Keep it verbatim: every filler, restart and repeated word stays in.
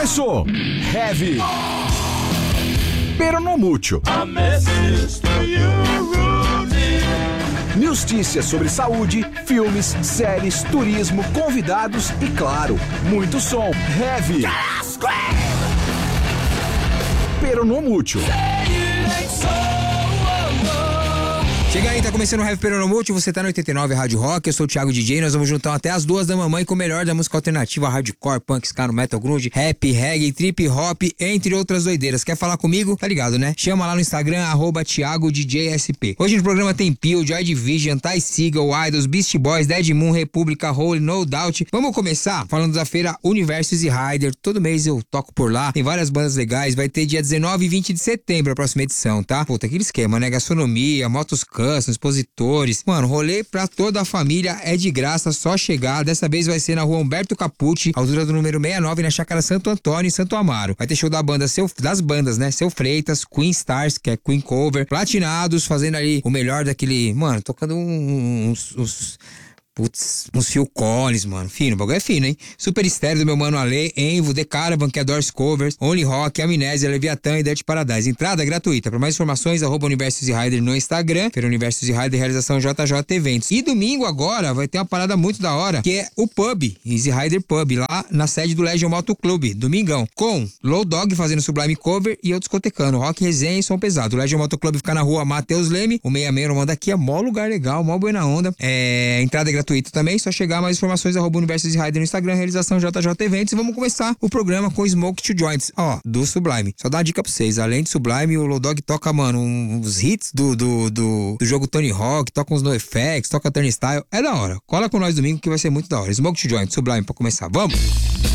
Começou! Heavy! Pero no mucho. Notícias sobre saúde, filmes, séries, turismo, convidados e, claro, muito som. Heavy! Pero no mucho. Chega aí, tá começando o Heavy Pero no Mucho, você tá no oitenta e nove Rádio Rock, eu sou o Thiago D J, nós vamos juntar até as duas da mamãe com o melhor da música alternativa, hardcore, punk, ska, no metal, grunge, rap, reggae, trip hop, entre outras doideiras. Quer falar comigo? Tá ligado, né? Chama lá no Instagram, arroba Thiago D J S P. Hoje no programa tem Peel, Joy Division, Ty Segall, Idols, Beastie Boys, Dead Moon, República, Hole, No Doubt. Vamos começar falando da feira Universo Easy Rider, todo mês eu toco por lá, tem várias bandas legais, vai ter dia dezenove e vinte de setembro a próxima edição, tá? Puta, aquele esquema, né? Gastronomia, motos custom, expositores. Mano, rolê pra toda a família é de graça, só chegar. Dessa vez vai ser na rua Humberto Capucci, altura do número sessenta e nove, na Chácara Santo Antônio, em Santo Amaro. Vai ter show da banda, seu, das bandas, né? Seu Freitas, Queen Stars, que é Queen Cover, Platinados, fazendo ali o melhor daquele... Mano, tocando uns... uns Putz, uns Phil Collins, mano. Fino, o bagulho é fino, hein? Super Estéreo do meu mano Ale, Envo, The Caravan, que é Doors Covers, Only Rock, Amnésia, Leviatã e Dirt Paradise. Entrada gratuita. Para mais informações, arroba Universo Easy Rider no Instagram. Feira Universo Easy Rider, realização J J Eventos. E domingo agora vai ter uma parada muito da hora, que é o Pub, Easy Rider Pub, lá na sede do Legion Moto Club, domingão. Com Low Dog fazendo Sublime Cover e eu discotecando. Rock, resenha e som pesado. O Legion Moto Club fica na rua Matheus Leme, o sessenta e seis, manda aqui, é mó lugar legal, mó buena onda. É, entrada gratuita. Gratuito também, só chegar. Mais informações arroba Universo Easy Rider no Instagram, realização J J Eventos. E vamos começar o programa com Smoke Two Joints, ó, do Sublime. Só dar uma dica pra vocês, além de Sublime, o Low Dog toca, mano, uns hits do, do, do, do jogo Tony Hawk, toca uns NoFX, toca Turnstile, é da hora. Cola com nós domingo que vai ser muito da hora. Smoke Two Joints, Sublime, pra começar, vamos!